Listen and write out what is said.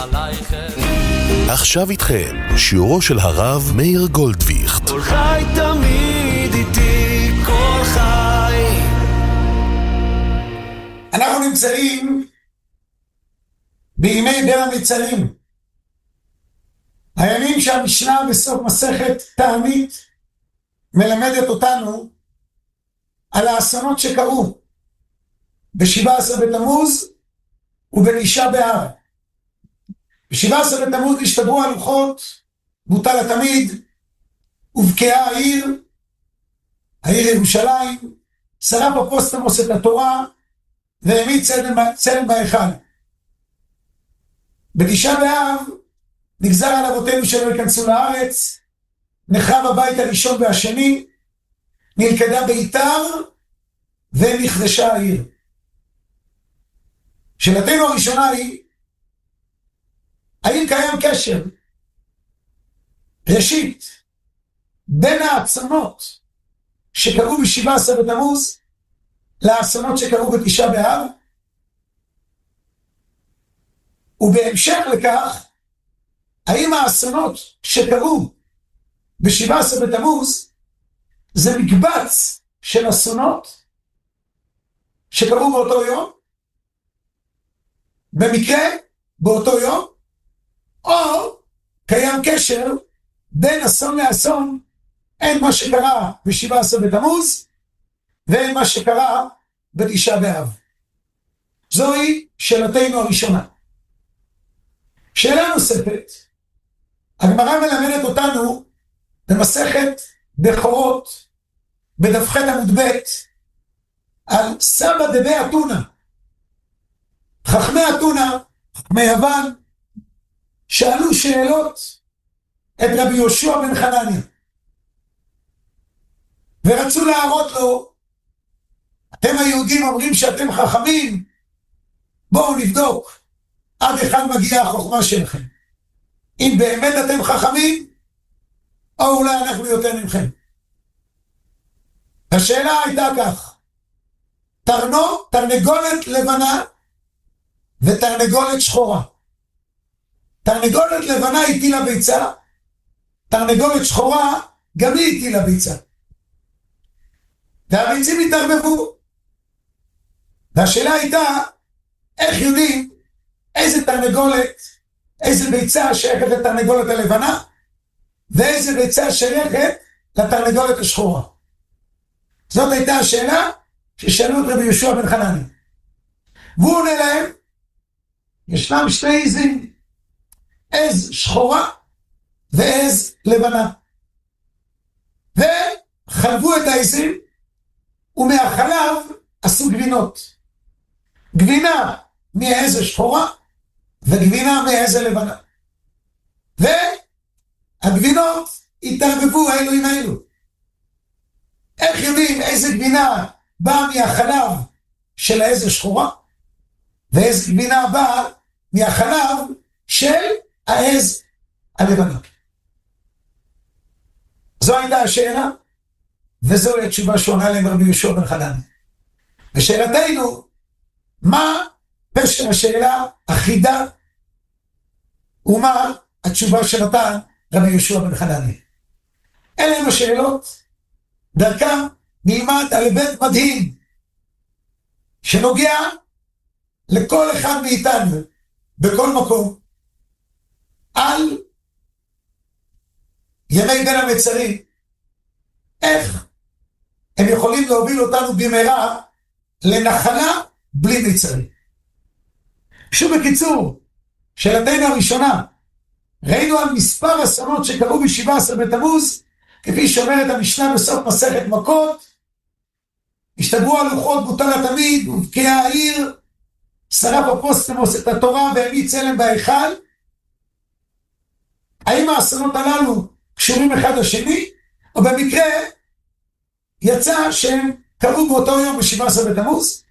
עכשיו איתכם שיעורו של הרב מאיר גולדוויכט. כל חי תמיד איתי, כל חי. אנחנו נמצאים בימי בין המצרים, הימים שהמשנה בסוף מסכת תענית מלמדת אותנו על האסונות שקרו ב-17 בתמוז וב-9 באב. ב-17 בתמוז השתברו הלוחות, בוטל התמיד, ובקעה העיר ירושלים, שרף אפוסטמוס את התורה והעמיד צלם בהיכל. ב-9 באב נגזר על אבותינו שלא ייכנסו לארץ, נחרב הבית הראשון והשני, נלכדה ביתר ונכבשה העיר. שאלתנו הראשונה היא, האם קיים קשר ראשית בין האסונות שקרו ב-17 בתמוז לאסונות שקרו ב-9 באב? ובהמשך לכך, האם האסונות שקרו ב-17 בתמוז זה מקבץ של אסונות שקרו באותו יום, במקרה באותו יום, או קיים קשר בין אסון לאסון, אין מה שקרה ב-17 בתמוז ואין מה שקרה ב-9 באב. זוהי שאלתנו הראשונה. שאלה נוספת, הגמרא מלמדת אותנו במסכת בכורות בדף ח' עמוד ב' על סבא דבי אתונה. חכמי אתונה, חכמי יוון, שאלו שאלות את רבי יהושע בן חנניה ורצו להראות לו, אתם היהודים אומרים שאתם חכמים, בואו נבדוק עד היכן מגיעה החוכמה שלכם, אם באמת אתם חכמים או אולי אנחנו יותר ממכם. השאלה הייתה כך, תרנגולת לבנה ותרנגולת שחורה. תרנגולת לבנה הטילה ביצה, תרנגולת שחורה גם היא הטילה ביצה, והביצים התערבבו. והשאלה הייתה, איך יודעים איזה תרנגולת, איזה ביצה שייכת לתרנגולת הלבנה ואיזה ביצה שייכת לתרנגולת השחורה? זאת הייתה השאלה ששאלו את רבי יהושע בן חנניה, והוא עונה להם, ישנם שני עזים, עז שחורה ועז לבנה, וחלבו את העזים ומהחלב עשו גבינות, גבינה מהעז השחורה וגבינה מהעז הלבנה, והגבינות התערבבו האלו עם האלו. איך יודעים איזה גבינה באה מהחלב של העז השחורה ואיזה גבינה באה מהחלב של העז הלבנה? זו הייתה השאלה, וזו התשובה שעונה להם רבי יהושע בן חנניה. ושאלתנו, מה פשר השאלה החידה ומה התשובה שנתן רבי יהושע בן חנניה? אלה הם השאלות, דרכם נלמד על היבט מדהים שנוגע לכל אחד מאיתנו בכל מקום, על ימי בין המצרים, איך הם יכולים להוביל אותנו במהרה לנחלה בלי מצרים. שוב בקיצור, שאלתנו הראשונה, ראינו על מספר אסונות שקרו ב-17 בתמוז, כפי שאומרת המשנה בסוף מסכת מכות, השתברו הלוחות, בוטל התמיד, ובקעה העיר, שרף אפוסטמוס את התורה והעמיד צלם בהיכל. האם האסונות הללו קשורים אחד לשני, או במקרה יצא שהם קרו באותו יום ב-17 בתמוז?